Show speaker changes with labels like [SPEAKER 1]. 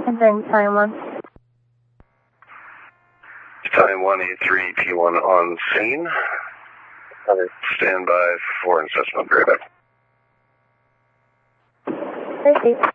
[SPEAKER 1] Entering time 1.
[SPEAKER 2] Time 183 P1 on scene. Stand by for an assessment. Right back.
[SPEAKER 1] Thank you.